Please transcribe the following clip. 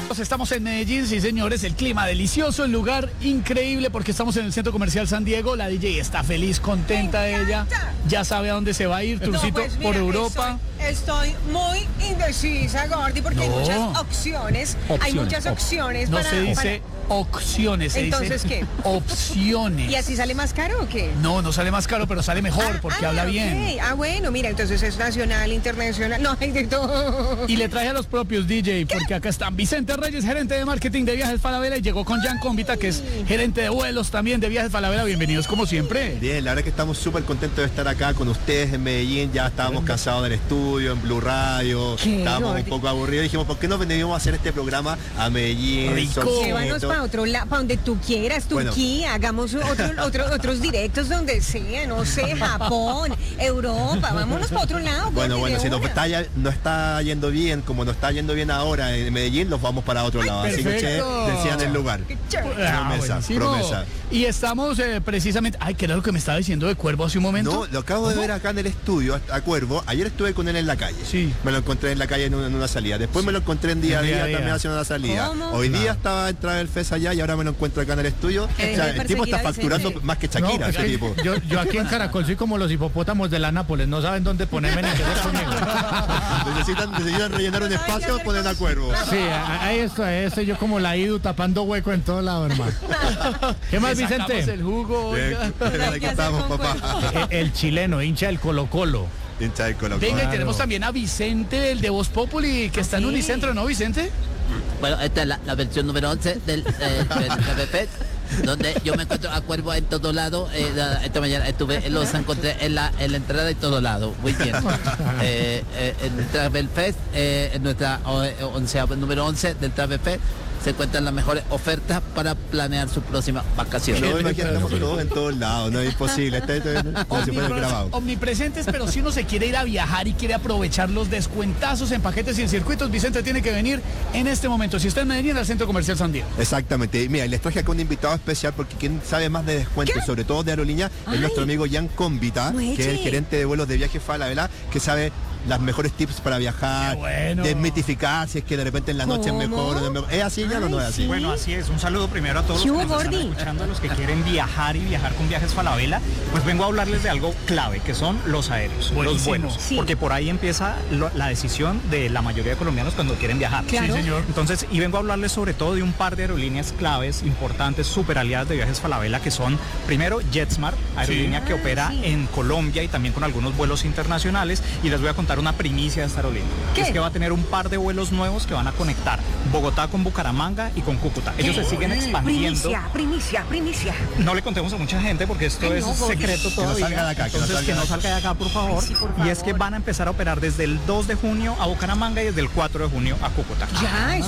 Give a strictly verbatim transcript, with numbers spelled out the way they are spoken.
Estamos en Medellín, sí señores, el clima delicioso, el lugar increíble porque estamos en el Centro Comercial San Diego, la D J está feliz, contenta ella, ya sabe a dónde se va a ir, Turcito, no, pues mira, por Europa. Estoy, estoy muy indecisa, Gordy, porque No. hay muchas opciones, Opciones, hay muchas op- opciones No para... se dice para- opciones, se ¿Entonces dice qué? opciones. ¿Y así sale más caro o qué? No, no sale más caro, pero sale mejor Ah, porque ah, habla ok. bien. Ah, bueno, mira, entonces es nacional, internacional, no, hay de todo. Y le traje a los propios D J, porque acá están Vicente Reyes, gerente de marketing de Viajes Falabella, y llegó con Jan Cómbita, que es gerente de vuelos también de Viajes Falabella. Bienvenidos como siempre. Bien, la verdad que estamos súper contentos de estar acá con ustedes en Medellín. Ya estábamos cansados del estudio, en Blue Radio. ¿Qué, Estábamos Gordy? un poco aburridos. Dijimos, ¿por qué no venimos a hacer este programa a Medellín? Rico. Solcito? Llévanos para otro lado, para donde tú quieras, Bueno. Turquía, hagamos otro, otro- otros directos donde sea, no sé, Japón, Europa, vámonos para otro lado. Bueno, Gordy, bueno, de si nos una. está, ya- no está yendo bien, como nos está yendo bien ahora en Medellín, los vamos para otro lado. Así que perfecto. ustedes decidan el lugar. Qué chévere. Ah, Promesa, buenísimo. promesa. Y estamos eh, precisamente... Ay, ¿qué era lo que me estaba diciendo de Cuervo hace un momento? No, lo acabo de ver acá en el estudio, a Cuervo. Ayer estuve con él en la calle. Sí. Me lo encontré en la calle en una, en una salida. Después me lo encontré en día a En día, día a día. también haciendo una salida. ¿Cómo? Hoy día estaba en Travel Fest allá y ahora me lo encuentro acá en el estudio. O Eh, sea, de el tipo perseguir está a Vicente. facturando más que Shakira, No, es ese que tipo. yo, yo aquí en Caracol soy como los hipopótamos de la Nápoles, no saben dónde ponerme ni qué hacer conmigo. necesitan, necesitan rellenar un No saben qué espacio, hacer ponen con a Cuervo. Sí, a- ahí estoy, ahí estoy yo como la Idu tapando hueco en todo lado, hermano. ¿Qué más, Le sacamos Vicente? el jugo, Bien, oiga. bien, aquí ¿Qué estamos, hacer con papá. El, el chileno, hincha del Colo Colo. Hincha del Colo Colo. Venga, y Claro. tenemos también a Vicente, el de Voz Populi, que está en sí. Unicentro, ¿no, Vicente? Bueno, esta es la, la versión número once del, eh, del Café Fest, donde yo me encuentro a Cuervo en todo lado. Eh, la- esta mañana estuve, los encontré en la, en la entrada de todo lado. Muy bien. Eh, eh, en el Travel Fest, eh, en nuestra o- eh, onceava, número once del Travel Fest, se encuentran las mejores ofertas para planear su próxima vacación. No, imagínate, estamos todos en todos lados, no es imposible. Está, está- como si fuera Omnipres- grabado. Omnipresentes, pero si uno se quiere ir a viajar y quiere aprovechar los descuentazos en paquetes y en circuitos, Vicente tiene que venir en este momento. Si está en Medellín, al Centro Comercial San Diego. Exactamente. Mira, les traje acá un invitado especial porque quien sabe más de descuentos, sobre todo de aerolínea, Ay. es nuestro amigo Jan Cómbita, Muelle. que es el gerente de vuelos de Viajes Falabella, que sabe las mejores tips para viajar, Qué bueno. desmitificar si es que de repente en la noche es ¿Cómo? mejor o no es mejor. ¿Es así, Jan, o no es así? sí. Bueno, así es. Un saludo primero a todos ¿Qué los que hubo, nos están Gordy? escuchando, a los que quieren viajar y viajar con Viajes Falabella. Pues vengo a hablarles de algo clave, que son los aéreos, Buenísimo. los vuelos. Sí. Porque por ahí empieza lo- la decisión de la mayoría de colombianos cuando quieren viajar. Claro. Sí, señor. Entonces, y vengo a hablarles sobre todo de un par de aerolíneas claves, importantes, super aliadas de Viajes Falabella, que son, primero, JetSmart, aerolínea Sí. que Ah, opera sí. en Colombia y también con algunos vuelos internacionales. Y les voy a contar una primicia de esta aerolínea. ¿Qué? Es que va a tener un par de vuelos nuevos que van a conectar Bogotá con Bucaramanga y con Cúcuta. Ellos se siguen expandiendo. Primicia, primicia, primicia. No le contemos a mucha gente porque esto Ay, es no, Gordy. secreto no todavía. salga de acá, que no Entonces, salga que de no acá. salga de acá, por favor. Ay, sí, por Y es que favor. van a empezar a operar desde el dos de junio a Bucaramanga y desde el cuatro de junio a Cúcuta. Ya,